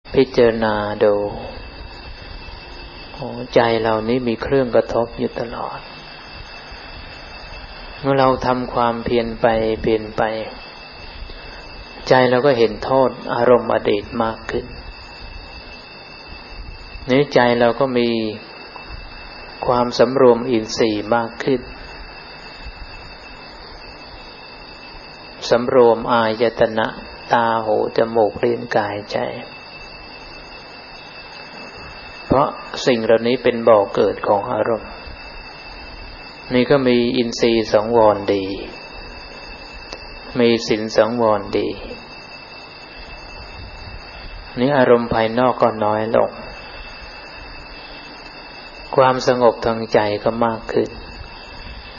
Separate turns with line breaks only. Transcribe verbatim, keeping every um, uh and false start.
พิจารณาดูใจเรานี้มีเครื่องกระทบอยู่ตลอดเมื่อเราทำความเพียรไปเพียรไปใจเราก็เห็นโทษอารมณ์อดีตมากขึ้นในใจเราก็มีความสำรวมอินทรีย์มากขึ้นสำรวมอายตนะตาหูจมูกลิ้นกายใจเพราะสิ่งเหล่านี้เป็นบ่อเกิดของอารมณ์นี่ก็มีอินทรีย์สังวรดีมีศีลสังวรดีนี่อารมณ์ภายนอกก็น้อยลงความสงบทางใจก็มากขึ้น